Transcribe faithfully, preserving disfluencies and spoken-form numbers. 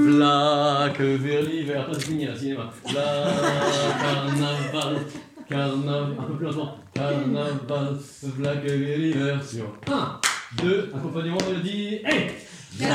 V'là que vers l'hiver. Attends, c'est fini, là, cinéma. V'là carnaval, carnaval. Un peu plus lentement. Carnaval, v'là que vers l'hiver sur un, deux, accompagnement mélodie. Hey!